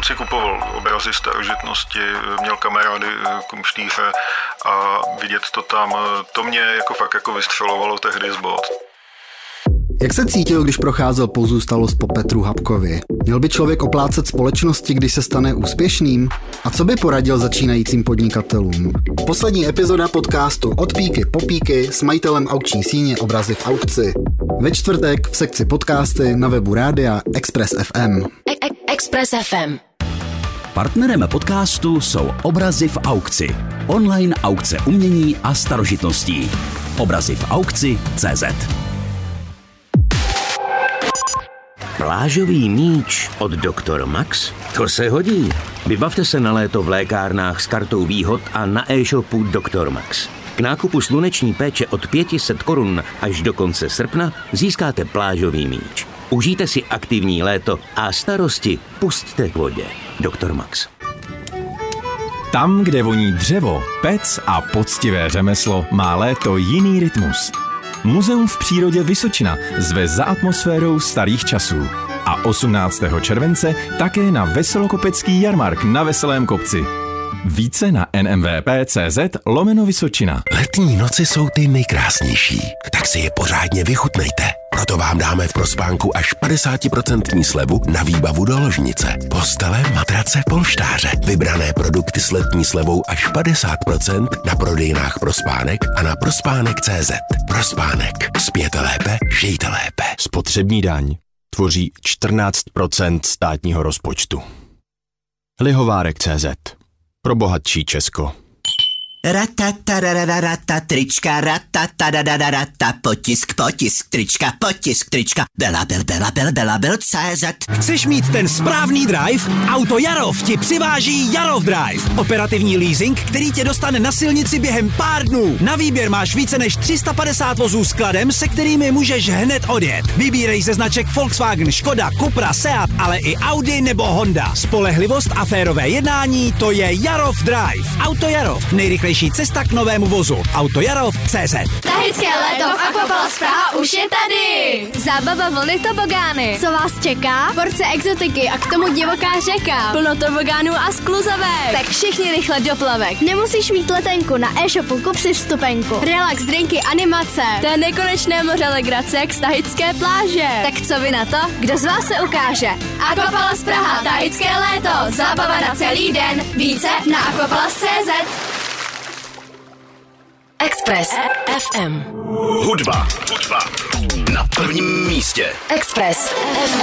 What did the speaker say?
si kupoval obrazy starožitnosti, měl kamarády kumštýře a vidět to tam, to mě jako fakt jako vystřelovalo tehdy z bod. Jak se cítil, když procházel pozůstalost po Petru Habkovi? Měl by člověk oplácet společnosti, když se stane úspěšným? A co by poradil začínajícím podnikatelům? Poslední epizoda podcastu Od píky po píky s majitelem aukční síně Obrazy v aukci. Ve čtvrtek v sekci podcasty na webu rádia Express FM. Express FM. Partnerem podcastu jsou Obrazy v aukci. Online aukce umění a starožitností. Obrazy v aukci.cz. Plážový míč od Dr. Max? To se hodí. Vybavte se na léto v lékárnách s kartou výhod a na e-shopu Dr. Max. K nákupu sluneční péče od 500 korun až do konce srpna získáte plážový míč. Užijte si aktivní léto a starosti pusťte k vodě. Dr. Max. Tam, kde voní dřevo, pec a poctivé řemeslo, má léto jiný rytmus. Muzeum v přírodě Vysočina zve za atmosférou starých časů. A 18. července také na Veselokopecký jarmark na Veselém kopci. Více na nmvp.cz/Vysočina. Letní noci jsou ty nejkrásnější, tak si je pořádně vychutnejte. Proto vám dáme v Prospánku až 50% slevu na výbavu do ložnice. Postele, matrace, polštáře. Vybrané produkty s letní slevou až 50% na prodejnách Prospánek a na prospánek.cz. Prospánek. Spěte lépe, žijte lépe. Spotřební daň tvoří 14% státního rozpočtu. Lihovárek.cz. Pro bohatší Česko. Ratatarararata, trička, ratatarararata, potisk, trička, Belabel.cz. Chceš mít ten správný drive? Auto Jarov ti přiváží Jarov Drive. Operativní leasing, který tě dostane na silnici během pár dnů. Na výběr máš více než 350 vozů s kladem, se kterými můžeš hned odjet. Vybírej ze značek Volkswagen, Škoda, Cupra, Seat, ale i Audi nebo Honda. Spolehlivost a férové jednání, to je Jarov Drive. Auto Jarov, nejrychlejší cesta k novému vozu. Autojarov.cz. Tahické léto v Aquapalace Praha už je tady. Zábava vlny tobogány. Co vás čeká? Porce exotiky a k tomu divoká řeka. Plno tobogánů a skluzavek. Tak všichni rychle do plavek. Nemusíš mít letenku, na e-shopu kup si vstupenku. Relax, drinky, animace. To je nekonečné moře legrace jak z tahické pláže. Tak co vy na to? Kdo z vás se ukáže? Aquapalace Praha, tahické léto. Zábava na celý den. Více na aquapalace.cz. Express FM. Hudba na prvním místě. Express FM.